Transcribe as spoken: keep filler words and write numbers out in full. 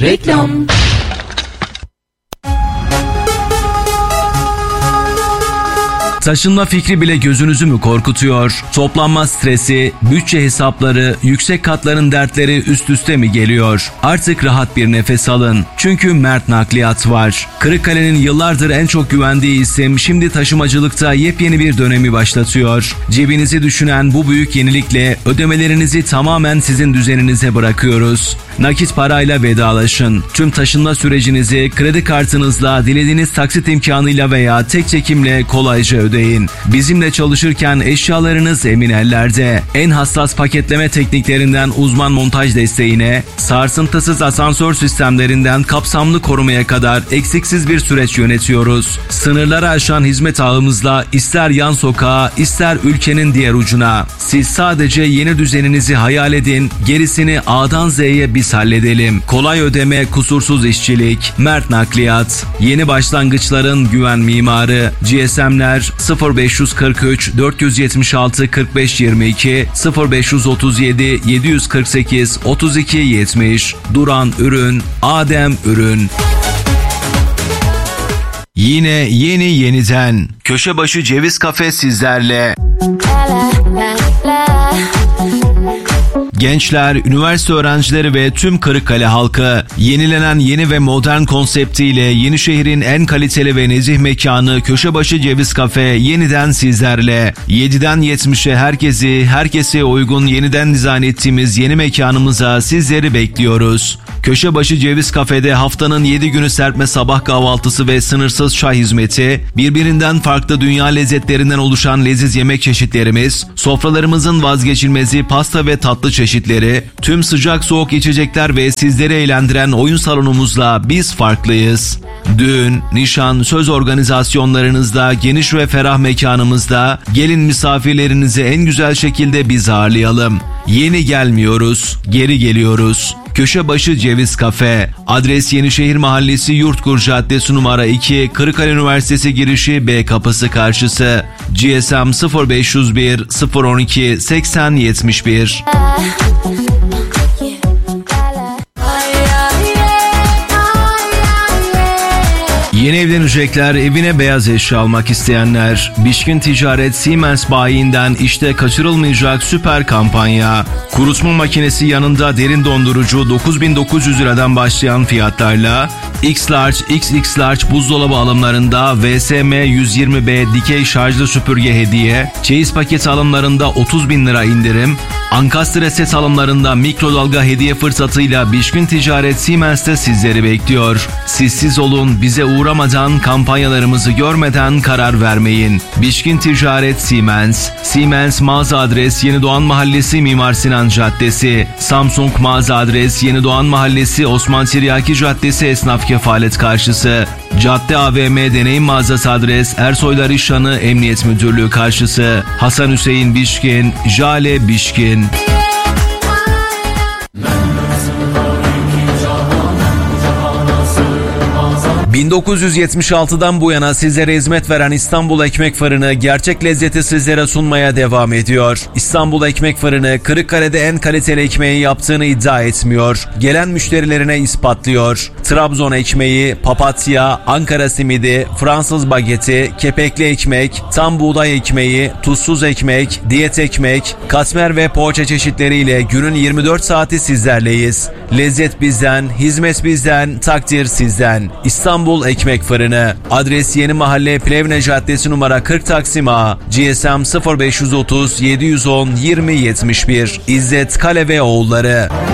Reklam. Taşınma fikri bile gözünüzü mü korkutuyor? Toplanma stresi, bütçe hesapları, yüksek katların dertleri üst üste mi geliyor? Artık rahat bir nefes alın. Çünkü Mert Nakliyat var. Kırıkkale'nin yıllardır en çok güvendiği isim şimdi taşımacılıkta yepyeni bir dönemi başlatıyor. Cebinizi düşünen bu büyük yenilikle ödemelerinizi tamamen sizin düzeninize bırakıyoruz. Nakit parayla vedalaşın. Tüm taşınma sürecinizi kredi kartınızla, dilediğiniz taksit imkanıyla veya tek çekimle kolayca ödeyin. Bizimle çalışırken eşyalarınız emin ellerde. En hassas paketleme tekniklerinden uzman montaj desteğine, sarsıntısız asansör sistemlerinden kapsamlı korumaya kadar eksiksiz bir süreç yönetiyoruz. Sınırları aşan hizmet ağımızla ister yan sokağa, ister ülkenin diğer ucuna. Siz sadece yeni düzeninizi hayal edin, gerisini A'dan Z'ye biz halledelim. Kolay ödeme, kusursuz işçilik. Mert Nakliyat. Yeni başlangıçların güven mimarı. G S M'ler sıfır beş kırk üç dört yetmiş altı kırk beş yirmi iki, sıfır beş otuz yedi yedi kırk sekiz otuz iki yetmiş. Duran ürün, Adem ürün. Yine yeni yeniden. Köşebaşı Ceviz Kafe sizlerle. Gençler, üniversite öğrencileri ve tüm Kırıkkale halkı yenilenen yeni ve modern konseptiyle Yenişehir'in en kaliteli ve nezih mekanı Köşebaşı Ceviz Kafe yeniden sizlerle. yediden yetmişe herkesi, herkese uygun yeniden dizayn ettiğimiz yeni mekanımıza sizleri bekliyoruz. Köşebaşı Ceviz Kafe'de haftanın yedi günü serpme sabah kahvaltısı ve sınırsız çay hizmeti, birbirinden farklı dünya lezzetlerinden oluşan leziz yemek çeşitlerimiz, sofralarımızın vazgeçilmezi pasta ve tatlı çeşitleri, tüm sıcak soğuk içecekler ve sizleri eğlendiren oyun salonumuzla biz farklıyız. Düğün, nişan, söz organizasyonlarınızda, geniş ve ferah mekanımızda gelin misafirlerinizi en güzel şekilde biz ağırlayalım. Yeni gelmiyoruz, geri geliyoruz. Köşebaşı Ceviz Kafe. Adres Yenişehir Mahallesi Yurtkur Caddesi numara iki, Kırıkkale Üniversitesi girişi B kapısı karşısı. G S M sıfır beş yüz bir sıfır on iki seksen yetmiş bir. Yeni evlenecekler, evine beyaz eşya almak isteyenler, Bişkin Ticaret Siemens bayiinden işte kaçırılmayacak süper kampanya. Kurutma makinesi yanında derin dondurucu dokuz bin dokuz yüz liradan başlayan fiyatlarla X-Large, X X Large buzdolabı alımlarında V S M yüz yirmi B dikey şarjlı süpürge hediye, çeyiz paketi alımlarında otuz bin lira indirim, Ankastre set alımlarında mikrodalga hediye fırsatıyla Bişkin Ticaret Siemens'te sizleri bekliyor. Sizsiz olun, bize uğramadan, kampanyalarımızı görmeden karar vermeyin. Bişkin Ticaret Siemens. Siemens mağaza adres Yenidoğan Mahallesi Mimar Sinan Caddesi. Samsung mağaza adres Yenidoğan Mahallesi Osman Tiryaki Caddesi Esnaf Kefalet Karşısı. Cadde A V M Deneyim Mağazası adres Ersoylar İşhanı Emniyet Müdürlüğü Karşısı. Hasan Hüseyin Bişkin, Jale Bişkin. bin dokuz yüz yetmiş altıdan bu yana sizlere hizmet veren İstanbul Ekmek Fırını gerçek lezzeti sizlere sunmaya devam ediyor. İstanbul Ekmek Fırını Kırıkkale'de en kaliteli ekmeği yaptığını iddia etmiyor. Gelen müşterilerine ispatlıyor. Trabzon ekmeği, papatya, Ankara simidi, Fransız bageti, kepekli ekmek, tam buğday ekmeği, tuzsuz ekmek, diyet ekmek, katmer ve poğaça çeşitleriyle günün yirmi dört saati sizlerleyiz. Lezzet bizden, hizmet bizden, takdir sizden. İstanbul Ekmek Fırını. Adres Yeni Mahalle Plevne Caddesi numara kırk Taksim A. G S M sıfır beş otuz yedi on yirmi yetmiş bir. İzzet Kale ve Oğulları.